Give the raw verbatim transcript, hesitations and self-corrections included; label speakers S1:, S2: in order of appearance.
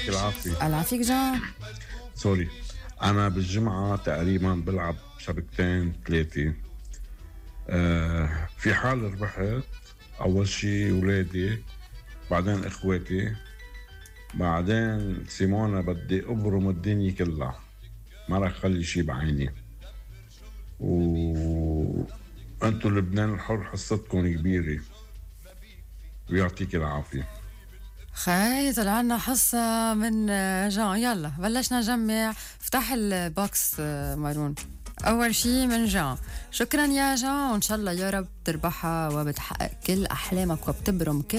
S1: العافية.
S2: الله يعافيك جان.
S1: سوري، أنا بالجمعة تقريبا بلعب شبكتين ثلاثة. آه في حال ربحت، أول شي ولادي، بعدين إخواتي، بعدين سيمونا بدي أبرم الدنيا كلها، ما رح خلي شي بعيني. و أنتوا لبنان الحر حصتكم كبيرة، ويعطيك العافية.
S2: خي طلع عنا حصة من جان. يلا بلشنا نجمع. افتح البوكس مارون. أول شي من جان. شكرا يا جان، وإن شاء الله يا رب تربحها وبتحقق كل أحلامك وبتبرم كل